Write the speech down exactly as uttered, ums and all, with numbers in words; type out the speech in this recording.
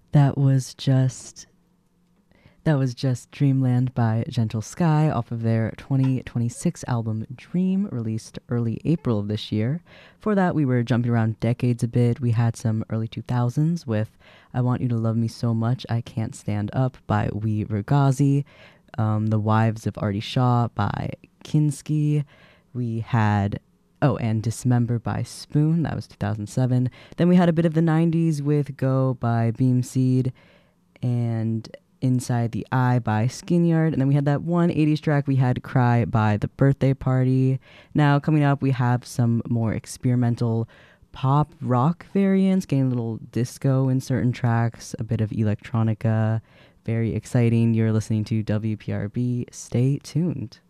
That was just that was just Dreamland by Gentle Sky off of their twenty twenty-six album Dream, released early April of this year. For that, we were jumping around decades a bit. We had some early two thousands with I Want You to Love Me So Much I Can't Stand Up by We Regazi, um, The Wives of Artie Shaw by Kinski. We had Oh, and Dismember by Spoon. That was two thousand seven. Then we had a bit of the nineties with Go by Beam Seed and Inside the Eye by Skinyard. And then we had that one eighties track. We had Cry by The Birthday Party. Now, coming up, we have some more experimental pop rock variants, getting a little disco in certain tracks, a bit of electronica. Very exciting. You're listening to W P R B. Stay tuned.